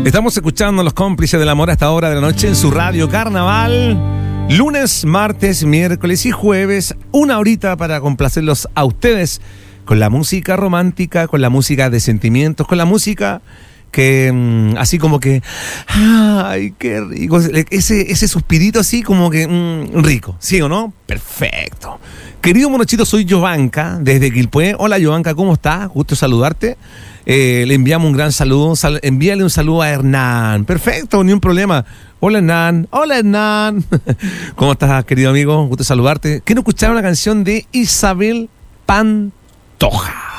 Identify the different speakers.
Speaker 1: Estamos escuchando Los Cómplices del Amor a esta hora de la noche en su radio Carnaval. Lunes, martes, miércoles y jueves, una horita para complacerlos a ustedes con la música romántica, con la música de sentimientos, con la música que así como que, ay, qué rico, ese suspirito así como que rico, ¿sí o no? Perfecto. Querido monochito, soy Jovanka desde Quilpué. Hola Jovanka, ¿cómo estás? Gusto saludarte. Le enviamos un gran saludo. Envíale un saludo a Hernán. Perfecto, ni un problema. Hola Hernán. Hola Hernán. ¿Cómo estás, querido amigo? Gusto saludarte. Quiero escuchar una canción de Isabel Pantoja.